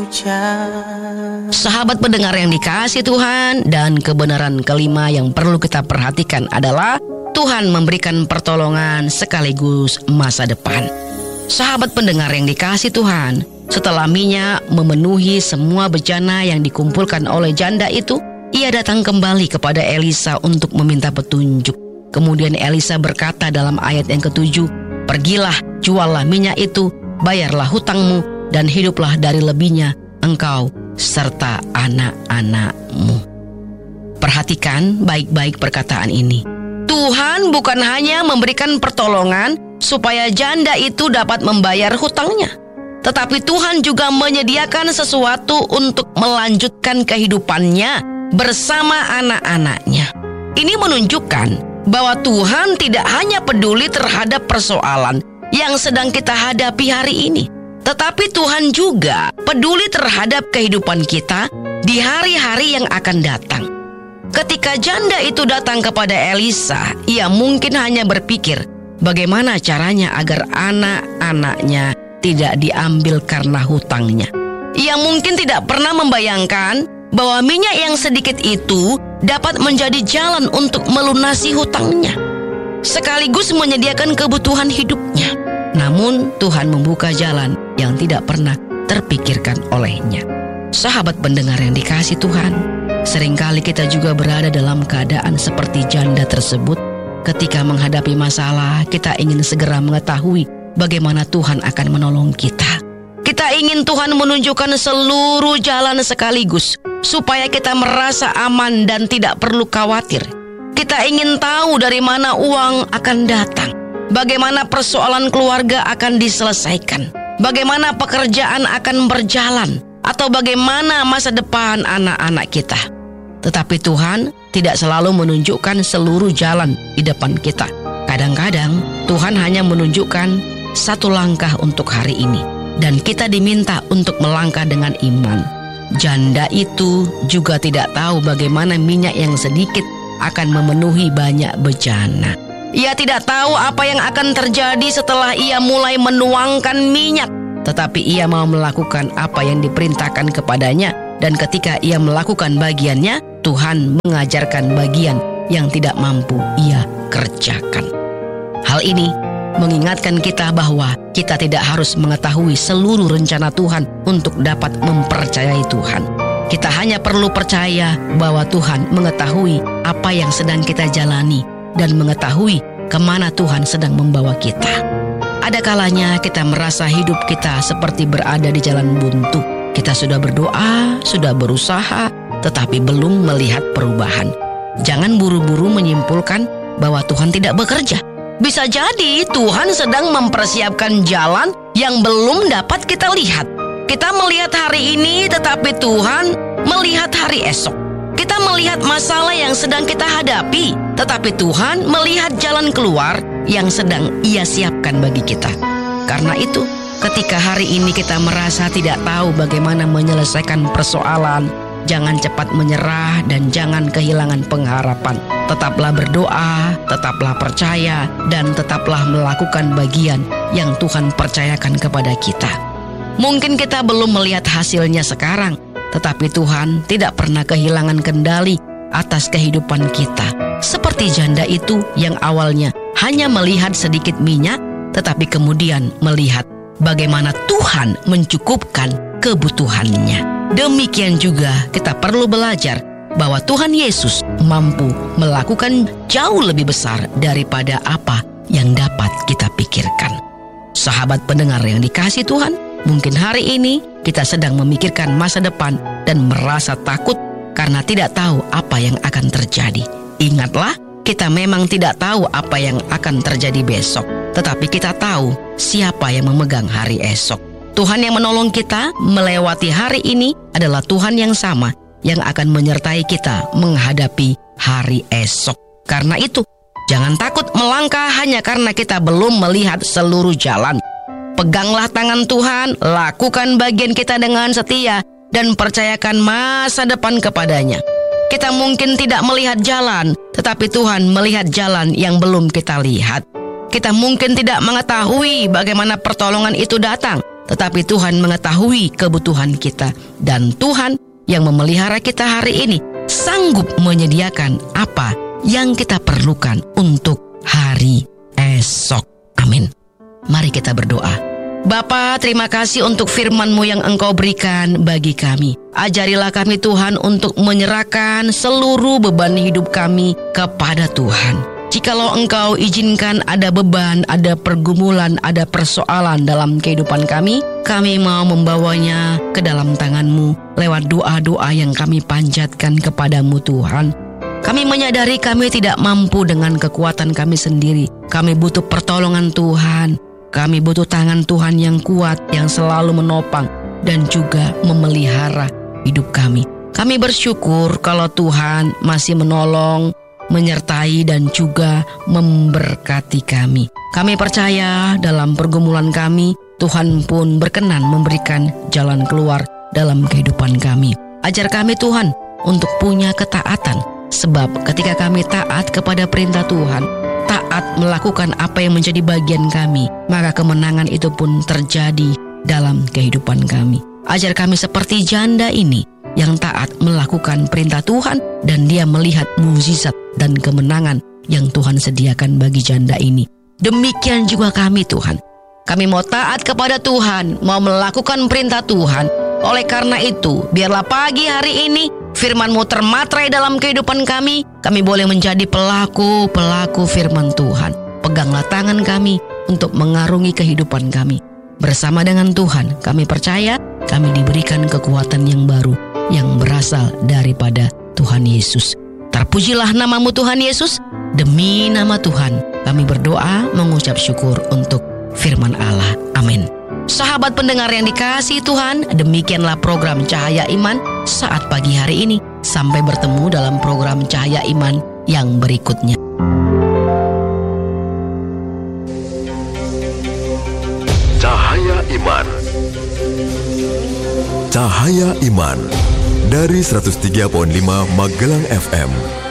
Sahabat pendengar yang dikasihi Tuhan, dan kebenaran kelima yang perlu kita perhatikan adalah Tuhan memberikan pertolongan sekaligus masa depan. Sahabat pendengar yang dikasihi Tuhan, setelah minyak memenuhi semua bejana yang dikumpulkan oleh janda itu, ia datang kembali kepada Elisa untuk meminta petunjuk. Kemudian Elisa berkata dalam ayat yang ke-7, "Pergilah, juallah minyak itu, bayarlah hutangmu, dan hiduplah dari lebihnya engkau serta anak-anakmu." Perhatikan baik-baik perkataan ini. Tuhan bukan hanya memberikan pertolongan supaya janda itu dapat membayar hutangnya, tetapi Tuhan juga menyediakan sesuatu untuk melanjutkan kehidupannya bersama anak-anaknya. Ini menunjukkan bahwa Tuhan tidak hanya peduli terhadap persoalan yang sedang kita hadapi hari ini, tetapi Tuhan juga peduli terhadap kehidupan kita di hari-hari yang akan datang. Ketika janda itu datang kepada Elisa, ia mungkin hanya berpikir bagaimana caranya agar anak-anaknya tidak diambil karena hutangnya. Ia mungkin tidak pernah membayangkan bahwa minyak yang sedikit itu dapat menjadi jalan untuk melunasi hutangnya, sekaligus menyediakan kebutuhan hidupnya. Namun Tuhan membuka jalan yang tidak pernah terpikirkan olehnya. Sahabat pendengar yang dikasihi Tuhan, seringkali kita juga berada dalam keadaan seperti janda tersebut. Ketika menghadapi masalah, kita ingin segera mengetahui bagaimana Tuhan akan menolong kita. Kita ingin Tuhan menunjukkan seluruh jalan sekaligus, supaya kita merasa aman dan tidak perlu khawatir. Kita ingin tahu dari mana uang akan datang, bagaimana persoalan keluarga akan diselesaikan, bagaimana pekerjaan akan berjalan, atau bagaimana masa depan anak-anak kita. Tetapi Tuhan tidak selalu menunjukkan seluruh jalan di depan kita. Kadang-kadang Tuhan hanya menunjukkan satu langkah untuk hari ini, dan kita diminta untuk melangkah dengan iman. Janda itu juga tidak tahu bagaimana minyak yang sedikit akan memenuhi banyak bejana. Ia tidak tahu apa yang akan terjadi setelah ia mulai menuangkan minyak, tetapi ia mau melakukan apa yang diperintahkan kepadanya, dan ketika ia melakukan bagiannya, Tuhan mengajarkan bagian yang tidak mampu ia kerjakan. Hal ini mengingatkan kita bahwa kita tidak harus mengetahui seluruh rencana Tuhan untuk dapat mempercayai Tuhan. Kita hanya perlu percaya bahwa Tuhan mengetahui apa yang sedang kita jalani dan mengetahui kemana Tuhan sedang membawa kita. Ada kalanya kita merasa hidup kita seperti berada di jalan buntu. Kita sudah berdoa, sudah berusaha, tetapi belum melihat perubahan. Jangan buru-buru menyimpulkan bahwa Tuhan tidak bekerja. Bisa jadi Tuhan sedang mempersiapkan jalan yang belum dapat kita lihat. Kita melihat hari ini, tetapi Tuhan melihat hari esok. Kita melihat masalah yang sedang kita hadapi, tetapi Tuhan melihat jalan keluar yang sedang Ia siapkan bagi kita. Karena itu, ketika hari ini kita merasa tidak tahu bagaimana menyelesaikan persoalan, jangan cepat menyerah dan jangan kehilangan pengharapan. Tetaplah berdoa, tetaplah percaya, dan tetaplah melakukan bagian yang Tuhan percayakan kepada kita. Mungkin kita belum melihat hasilnya sekarang, tetapi Tuhan tidak pernah kehilangan kendali atas kehidupan kita. Seperti janda itu yang awalnya hanya melihat sedikit minyak, tetapi kemudian melihat bagaimana Tuhan mencukupkan kebutuhannya. Demikian juga kita perlu belajar bahwa Tuhan Yesus mampu melakukan jauh lebih besar daripada apa yang dapat kita pikirkan. Sahabat pendengar yang dikasihi Tuhan, mungkin hari ini kita sedang memikirkan masa depan dan merasa takut karena tidak tahu apa yang akan terjadi. Ingatlah, kita memang tidak tahu apa yang akan terjadi besok, tetapi kita tahu siapa yang memegang hari esok. Tuhan yang menolong kita melewati hari ini adalah Tuhan yang sama yang akan menyertai kita menghadapi hari esok. Karena itu, jangan takut melangkah hanya karena kita belum melihat seluruh jalan. Peganglah tangan Tuhan, lakukan bagian kita dengan setia, dan percayakan masa depan kepadanya. Kita mungkin tidak melihat jalan, tetapi Tuhan melihat jalan yang belum kita lihat. Kita mungkin tidak mengetahui bagaimana pertolongan itu datang, tetapi Tuhan mengetahui kebutuhan kita. Dan Tuhan yang memelihara kita hari ini sanggup menyediakan apa yang kita perlukan untuk hari esok. Amin. Mari kita berdoa. Bapa, terima kasih untuk firman-Mu yang Engkau berikan bagi kami. Ajarilah kami Tuhan untuk menyerahkan seluruh beban hidup kami kepada Tuhan. Jikalau Engkau izinkan ada beban, ada pergumulan, ada persoalan dalam kehidupan kami mau membawanya ke dalam tangan-Mu lewat doa-doa yang kami panjatkan kepada-Mu Tuhan. Kami menyadari kami tidak mampu dengan kekuatan kami sendiri. Kami butuh pertolongan Tuhan. Kami butuh tangan Tuhan yang kuat, yang selalu menopang dan juga memelihara hidup kami. Kami bersyukur kalau Tuhan masih menolong, menyertai dan juga memberkati kami. Kami percaya dalam pergumulan kami, Tuhan pun berkenan memberikan jalan keluar dalam kehidupan kami. Ajar kami Tuhan untuk punya ketaatan, sebab ketika kami taat kepada perintah Tuhan, taat melakukan apa yang menjadi bagian kami, maka kemenangan itu pun terjadi dalam kehidupan kami. Ajar kami seperti janda ini yang taat melakukan perintah Tuhan dan dia melihat mukjizat dan kemenangan yang Tuhan sediakan bagi janda ini. Demikian juga kami Tuhan. Kami mau taat kepada Tuhan, mau melakukan perintah Tuhan. Oleh karena itu, biarlah pagi hari ini firman-Mu termatrai dalam kehidupan kami. Kami boleh menjadi pelaku firman Tuhan. Peganglah tangan kami untuk mengarungi kehidupan kami. Bersama dengan Tuhan, kami percaya kami diberikan kekuatan yang baru yang berasal daripada Tuhan Yesus. Terpujilah nama-Mu Tuhan Yesus. Demi nama Tuhan, kami berdoa mengucap syukur untuk firman Allah. Amin. Sahabat pendengar yang dikasihi Tuhan, demikianlah program Cahaya Iman saat pagi hari ini. Sampai bertemu dalam program Cahaya Iman yang berikutnya. Cahaya Iman. Cahaya Iman dari 103.5 Magelang FM.